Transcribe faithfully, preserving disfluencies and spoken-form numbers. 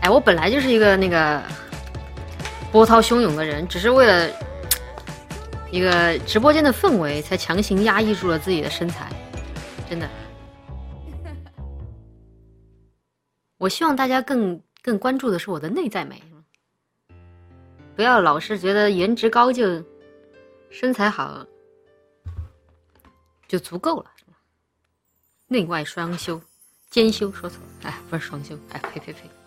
哎，我本来就是一个那个波涛汹涌的人，只是为了一个直播间的氛围，才强行压抑住了自己的身材，真的。我希望大家更更关注的是我的内在美，不要老是觉得颜值高就身材好就足够了，内外双修，兼修说错了，哎，不是双修，哎，呸呸呸。